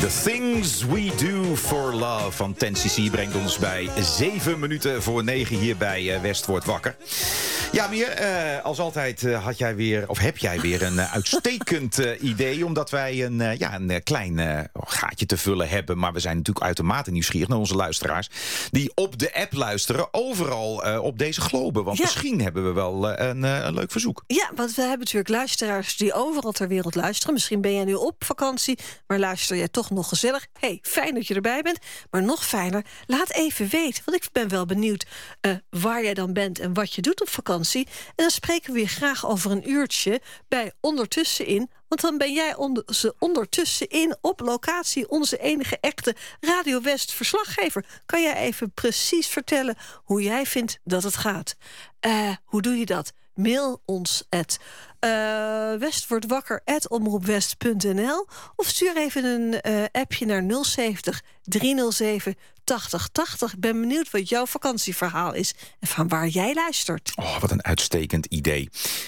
The Things We Do For Love van 10cc brengt ons bij 7 minuten voor 9 hier bij West wordt wakker. Ja, Mier, als altijd heb jij weer een uitstekend idee. Omdat wij een klein gaatje te vullen hebben. Maar we zijn natuurlijk uitermate nieuwsgierig naar onze luisteraars. Die op de app luisteren, overal op deze globe. Want misschien hebben we wel een leuk verzoek. Ja, want we hebben natuurlijk luisteraars die overal ter wereld luisteren. Misschien ben jij nu op vakantie, maar luister jij toch nog gezellig. Hey, fijn dat je erbij bent. Maar nog fijner, laat even weten. Want ik ben wel benieuwd waar jij dan bent en wat je doet op vakantie. En dan spreken we je graag over een uurtje bij Ondertussenin. Want dan ben jij ondertussenin op locatie onze enige echte Radio West verslaggever. Kan jij even precies vertellen hoe jij vindt dat het gaat? Hoe doe je dat? Mail ons westwordwakker@omroepwest.nl of stuur even een appje naar 070 307 8080. Ik ben benieuwd wat jouw vakantieverhaal is en van waar jij luistert. Oh, wat een uitstekend idee.